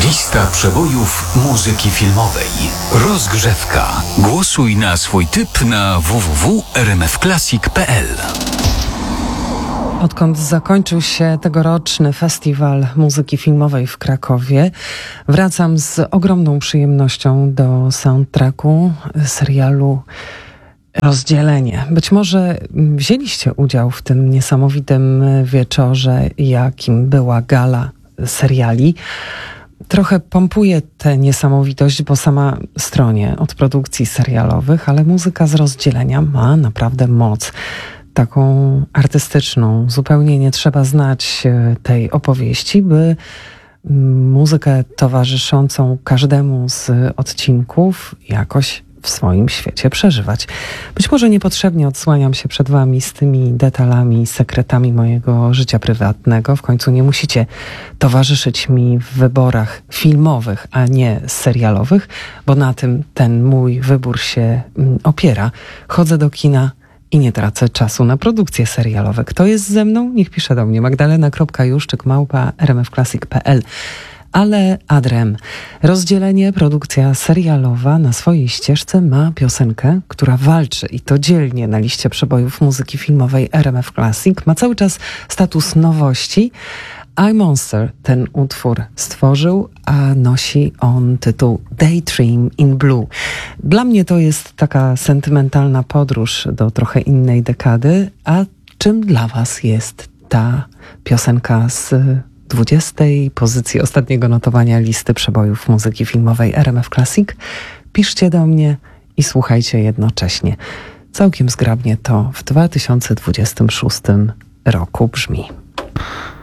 Lista przebojów muzyki filmowej. Rozgrzewka. Głosuj na swój typ na www.rmfclassic.pl. Odkąd zakończył się tegoroczny Festiwal Muzyki Filmowej w Krakowie, wracam z ogromną przyjemnością do soundtracku serialu Rozdzielenie. Być może wzięliście udział w tym niesamowitym wieczorze, jakim była gala seriali. Trochę pompuję tę niesamowitość, bo sama stronię od produkcji serialowych, ale muzyka z Rozdzielenia ma naprawdę moc. Taką artystyczną. Zupełnie nie trzeba znać tej opowieści, by muzykę towarzyszącą każdemu z odcinków jakoś w swoim świecie przeżywać. Być może niepotrzebnie odsłaniam się przed wami z tymi detalami, sekretami mojego życia prywatnego. W końcu nie musicie towarzyszyć mi w wyborach filmowych, a nie serialowych, bo na tym ten mój wybór się opiera. Chodzę do kina i nie tracę czasu na produkcje serialowe. Kto jest ze mną? Niech pisze do mnie. magdalena.juszczyk@rmfclassic.pl. Ale Adrem. Rozdzielenie, produkcja serialowa na swojej ścieżce ma piosenkę, która walczy i to dzielnie na liście przebojów muzyki filmowej RMF Classic. Ma cały czas status nowości. I Monster ten utwór stworzył, a nosi on tytuł Daydream in Blue. Dla mnie to jest taka sentymentalna podróż do trochę innej dekady. A czym dla was jest ta piosenka z 20. pozycji ostatniego notowania listy przebojów muzyki filmowej RMF Classic? Piszcie do mnie i słuchajcie jednocześnie. Całkiem zgrabnie to w 2026 roku brzmi.